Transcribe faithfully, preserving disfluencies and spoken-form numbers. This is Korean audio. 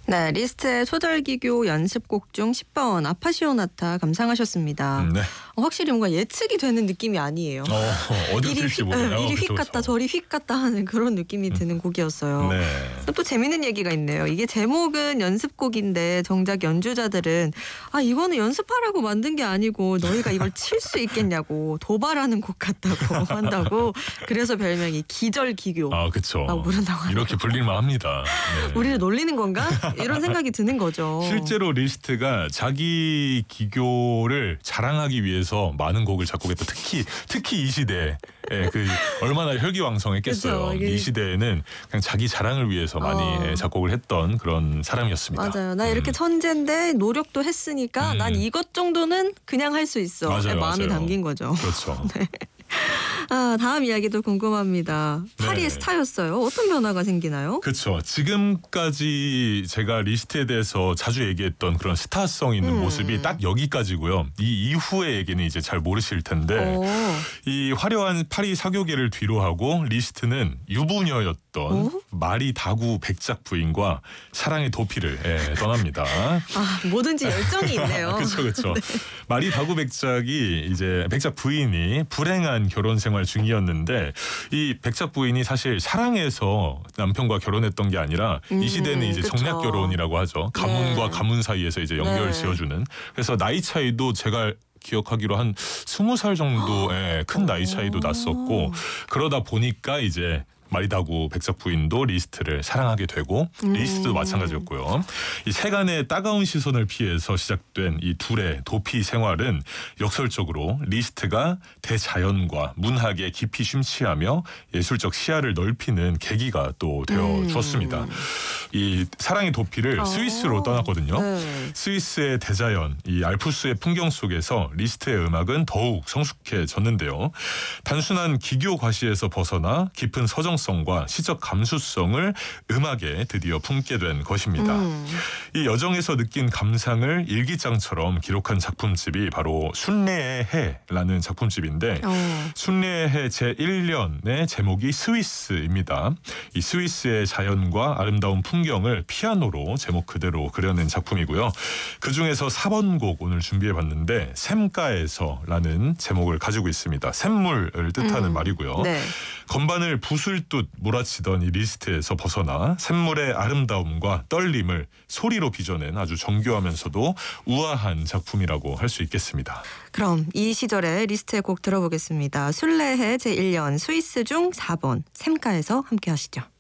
네, 리스트의 소절기교 연습곡 중 십 번 아파시오나타 감상하셨습니다. 음, 네. 어, 확실히 뭔가 예측이 되는 느낌이 아니에요. 어, 어디 이리 튈지 휙, 모르네요. 네, 이리 휙 그쵸, 갔다 그쵸. 저리 휙 갔다 하는 그런 느낌이 드는 곡이었어요. 네. 또 재밌는 얘기가 있네요. 이게 제목은 연습곡인데 정작 연주자들은 아 이거는 연습하라고 만든 게 아니고 너희가 이걸 칠 수 있겠냐고 도발하는 곡 같다고 한다고. 그래서 별명이 기절기교. 아, 그렇죠. 라고 부른다고 하네요. 이렇게 불릴만 합니다. 네. 우리를 놀리는 건가? 이런 생각이 드는 거죠. 실제로 리스트가 자기 기교를 자랑하기 위해서 많은 곡을 작곡했다. 특히 특히 이 시대에 그 얼마나 혈기왕성했겠어요. 그쵸, 이게... 이 시대에는 그냥 자기 자랑을 위해서 많이 어... 작곡을 했던 그런 사람이었습니다. 맞아요. 나 이렇게 음. 천재인데 노력도 했으니까 음. 난 이것 정도는 그냥 할 수 있어. 맞아요, 마음이 맞아요. 담긴 거죠. 그렇죠. 네. 아, 다음 이야기도 궁금합니다. 파리의 네. 스타였어요. 어떤 변화가 생기나요? 그렇죠. 지금까지 제가 리스트에 대해서 자주 얘기했던 그런 스타성 있는 음. 모습이 딱 여기까지고요. 이 이후의 얘기는 이제 잘 모르실 텐데 오. 이 화려한 파리 사교계를 뒤로하고 리스트는 유부녀였던 오? 마리 다구 백작 부인과 사랑의 도피를 예, 떠납니다. 아, 뭐든지 열정이 있네요. 그렇죠, 그렇죠. 네. 마리 다구 백작이 이제 백작 부인이 불행한 결혼 생활 중이었는데 이 백작 부인이 사실 사랑해서 남편과 결혼했던 게 아니라 음, 이 시대는 이제 그쵸. 정략 결혼이라고 하죠. 가문과 네. 가문 사이에서 이제 연결 네. 지어주는. 그래서 나이 차이도 제가 기억하기로 한 스무 살 정도의 큰 나이 차이도 났었고 그러다 보니까 이제 마리다구 백작 부인도 리스트를 사랑하게 되고 음. 리스트도 마찬가지였고요. 이 세간의 따가운 시선을 피해서 시작된 이 둘의 도피 생활은 역설적으로 리스트가 대자연과 문학에 깊이 심취하며 예술적 시야를 넓히는 계기가 또 되어 음. 주었습니다. 이 사랑의 도피를 아. 스위스로 떠났거든요. 네. 스위스의 대자연, 이 알프스의 풍경 속에서 리스트의 음악은 더욱 성숙해졌는데요. 단순한 기교 과시에서 벗어나 깊은 서정성과 시적 감수성을 음악에 드디어 품게 된 것입니다. 음. 이 여정에서 느낀 감상을 일기장처럼 기록한 작품집이 바로 순례의 해라는 작품집인데 어. 순례의 해 제일 년의 제목이 스위스입니다. 이 스위스의 자연과 아름다운 풍경을 피아노로 제목 그대로 그려낸 작품이고요. 그중에서 사 번 곡 오늘 준비해봤는데 샘가에서라는 제목을 가지고 있습니다. 샘물을 뜻하는 음. 말이고요. 네. 건반을 부술듯 몰아치던 이 리스트에서 벗어나 샘물의 아름다움과 떨림을 소리로 빚어낸 아주 정교하면서도 우아한 작품이라고 할 수 있겠습니다. 그럼 이 시절의 리스트의 곡 들어보겠습니다. 순례해 제일 년 스위스 중 사 번 샘가에서 함께 하시죠.